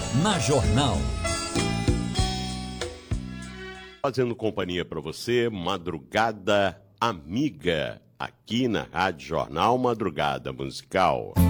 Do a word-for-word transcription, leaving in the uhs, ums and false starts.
na Jornal. Fazendo companhia para você, Madrugada Amiga, aqui na Rádio Jornal Madrugada Musical.